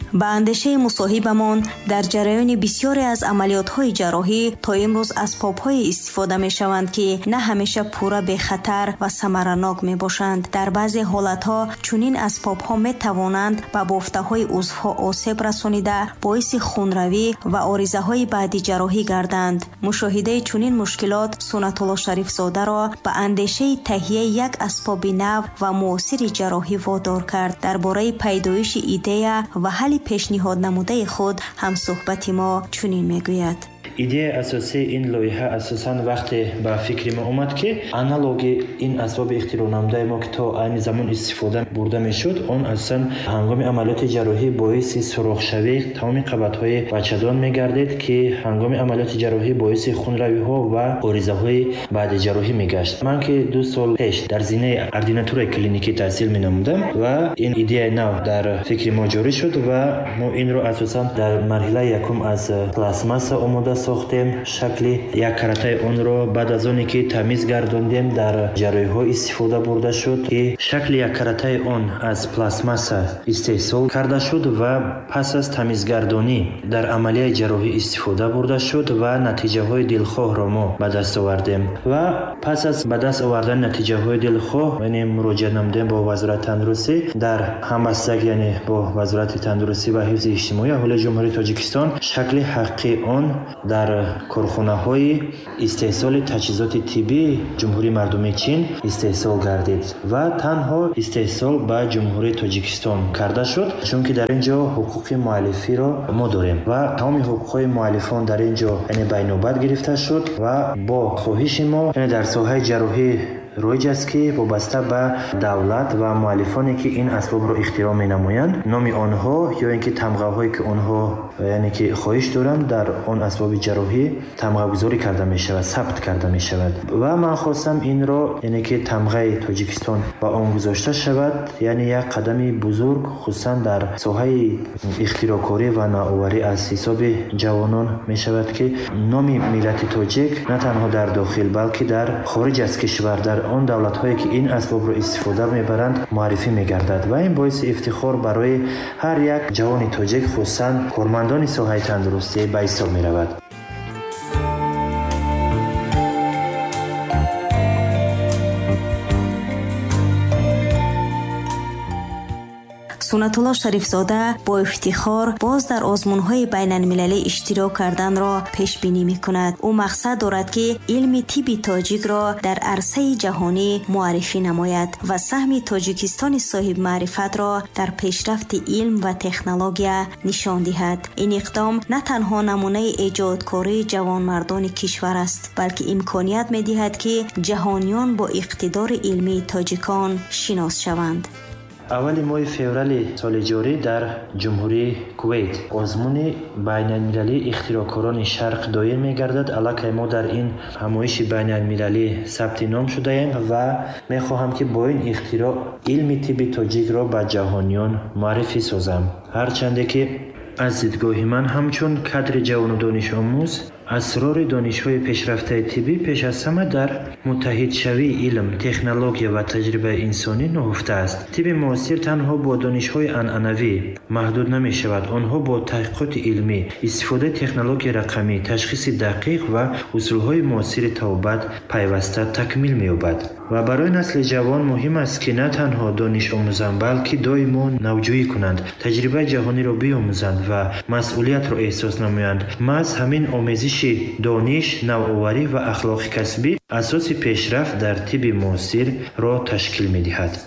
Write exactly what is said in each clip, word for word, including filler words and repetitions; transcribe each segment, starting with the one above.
با اندیشه مصاحبمان در جریان بسیاری از عملیات‌های جراحی تا امروز اسباب‌های استفاده می‌شوند که نه همیشه پورا به خطر و ثمرناک می‌باشند. در بعضی حالت‌ها چنین اسباب‌ها می‌توانند به بافته‌های عضوها آسیب رسانیده باعث خونروی و عارضه‌های بعدی جراحی گردند. مشاهده چنین مشکلات سنت الله شریف زاده را به اندیشه تهیه یک اسباب نو و معاصر جراحی وادار کرد. درباره پیدایش ایده و حل پیشنهاد نموده خود هم صحبت ما چنین میگوید. ایده اساسی این لایحه اساساً وقتی به فکر ما اومد که آنالوگی این اسباب اختراع نموده ما که تا این زمان استفاده برده میشد، اون اساساً هنگام عملیات جراحی باعث سوراخ شوی تمام قبض‌های بچه‌دان میگردید که هنگام عملیات جراحی باعث خونروی ها و عارضه‌های بعد جراحی میگشت. من که دو سال پیش در زمینه اردیناتور کلینیکی تحصیل مینمودم و این ایده نو در فکر ما جاری شد و ما این رو اساساً در مرحله یکم از پلاسماس آماده ساختیم. شکل یک کرته اون رو بعد از اونی که تمیز گردوندیم در جراحی ها استفاده برده شد که شکل یک کرته اون از پلاسماس استحصال کرده شد و پس از تمیزگردانی در عملیه جراحی استفاده برده شد و نتیجه های دلخواه را ما به دست آوردیم و پس از به دست آوردن نتیجه های دلخواه یعنی مراجعه نمودیم با وزارت تندرستی در همبستگی یعنی با وزارت تندرستی و حفظ اجتماعی اهالی جمهوری تاجیکستان شکل حقیقی اون در کارخانه های استحصال تجهیزات طبی جمهوری مردمی چین استحصال گردید و تنها استحصال به جمهوری تاجیکستان کرده شد، چون که در اینجا حقوق مؤلفی را ما داریم و تمام حقوق های مؤلفان در اینجا یعنی بین‌نوبت گرفته شد و با خواهش ما یعنی در ساحه جراحی رویج است که وابسته به دولت و مؤلفانی که این اسباب را اختراع می نمایند نام آنها یا اینکه تمغه هایی که آنها یعنی که خواهش دارند در آن اسباب جراحی تمغه گذاری کرده می شود، ثبت کرده می شود و من خواستم این را یعنی که تمغه تاجیکستان با آن گذاشته شود. یعنی یک قدم بزرگ خصوصا در ساحه اختراعکاری و نوآوری از حساب جوانان می شود که نام ملت تاجیک نه تنها در داخل بلکه در خارج از کشور در آن دولت هایی که این اسباب را استفاده میبرند معرفی میگردد و این باعث افتخار برای هر یک جوان تاجیک خصوصا کارمندان ساحه تندرستی به حساب میرود. سنت الله شریف زاده با افتخار باز در آزمون‌های بین‌المللی اشتراک کردن را پیش بینی می‌کند. او مقصد دارد که علم طب تاجیک را در عرصه جهانی معرفی نماید و سهم تاجیکستان صاحب معرفت را در پیشرفت علم و تکنولوژی نشان دهد. این اقدام نه تنها نمونه ایجادکاری جوانمردان کشور است، بلکه امکانیت می‌دهد که جهانیان با اقتدار علمی تاجیکان شناس شوند. اول ماه فوریه سال جاری در جمهوری کویت آزمون بین المللی اختراعکاران شرق دایر می‌گردد. علاقه ما در این همایش بین المللی ثبت نام شده ایم و می‌خواهم که با این اختراع علم طب تاجیک را به جهانیان معرفی سازم. هرچند که از دیدگاه من همچون کادر جوان و دانش آموز اسرار دانش‌های پیشرفته طبی پیش از همه در متحد شوی علم، تکنولوژی و تجربه انسانی نهفته است. طب معاصر تنها با دانش‌های عنعنوی محدود نمی‌شود، آنها با تحقیقات علمی، استفاده تکنولوژی رقمی، تشخیص دقیق و اصول‌های معاصر توبت پیوسته تکمیل می‌یابد. و برای نسل جوان مهم است که نه تنها دانش آموزند بلکه دائما نوجویی کنند، تجربه جهانی را بیاموزند و مسئولیت را احساس نمایند. محض همین آموزش دانش، نوآوری و اخلاق کسبی اساس پیشرفت در طب معاصر را تشکیل می‌دهد.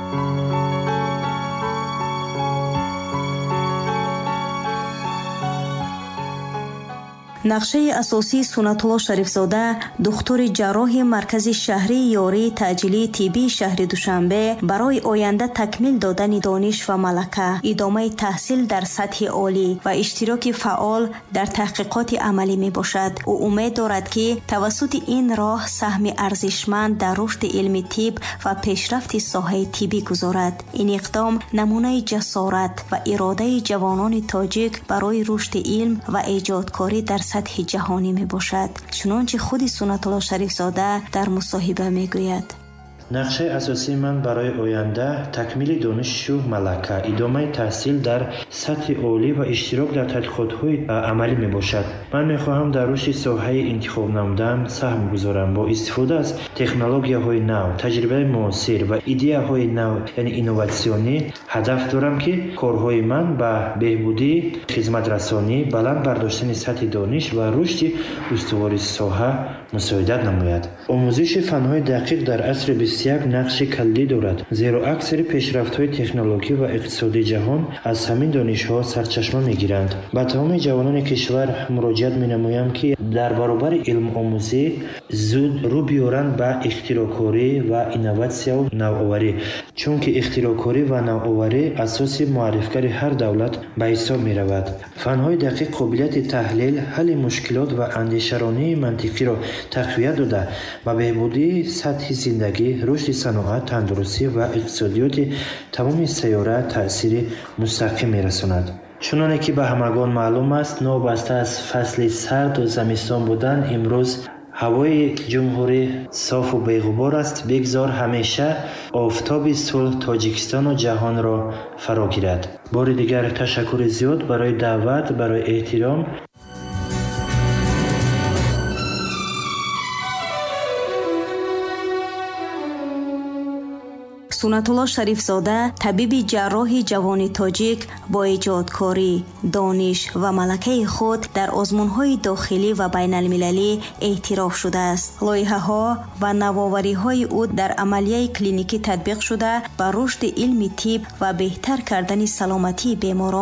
نقشه اساسی سنت الله شریف زاده دکتر جراح مرکز شهری یاری تأجیلی طبی شهر دوشنبه برای آینده تکمیل دادن دانش و ملکه، ادامه تحصیل در سطح عالی و اشتراک فعال در تحقیقات عملی می باشد. او امید دارد که توسط این راه سهم ارزشمند در رشد علم طب و پیشرفت ساحه طبی گذارد. این اقدام نمونه جسارت و اراده جوانان تاجیک برای رشد علم و ایجادکاری در سطح جهانی می باشد، چنانچه خود سنت الله شریف زاده در مصاحبه می گوید. нақшаи асосии ман барои оянда такмили донишу малака, идомаи таҳсил дар сатҳи олӣ ва иштирок дар тадқиқотҳои амалӣ мебошад. Ман мехоҳам дар рушди соҳаи интихоб намудаам саҳм гузорам. Бо истифода аз технологияҳои нав, таҷрибаи муосир ва идеяҳои нав, яъне инноватсионӣ, ҳадаф дорам, ки корҳои ман ба беҳбудии хизматрасонӣ, баланд бардоштани сатҳи дониш ва рушди устувори соҳа мусоидат намояд. омӯзиши фанҳои дақиқ дар асри бисту як нақши калидӣ дорад, зеро аксари пешрафтҳои технологӣ ва иқтисодии ҷаҳон аз ҳамин донишҳо сарчашма мегиранд. ба тамоми ҷавонони кишвар муроҷиат менамоям, ки дар баробари илмомӯзӣ зуд рӯ биёранд ба ихтироъкорӣ ва инноватсияу навоварӣ, чунки ихтироъкорӣ ва навоварӣ асоси муаррифгари ҳар давлат ба ҳисоб меравад. фанҳои дақиқ қобилияти таҳлил, ҳалли мушкилот ва андешаронии мантиқиро тақвият дода, ба беҳбудии сатҳи зиндагӣ, рушди саноат, тандурустӣ ва иқтисодиёти тамоми сайёра таъсири мустақим мерасонад. чуноне ки ба ҳамагон маълум аст, новобаста аз фасли сарду зимистон будан, имрӯз ҳавои ҷумҳурӣ софу беғубор аст. бигзор ҳамеша офтоби сулҳ Тоҷикистону ҷаҳонро фаро гирад. бори дигар ташаккури зиёд барои даъват, барои эҳтиром. сунатулло шарифзода, табиби ҷарроҳи ҷавони тоҷик, бо эҷодкорӣ, дониш ва малакаи худ дар озмунҳои дохилӣ ва байналмилалӣ эътироф шудааст. лоиҳаҳо ва навовариҳои ӯ дар амалияи клиникӣ татбиқ шуда, ба рушди илми тиб ва беҳтар кардани саломатии беморон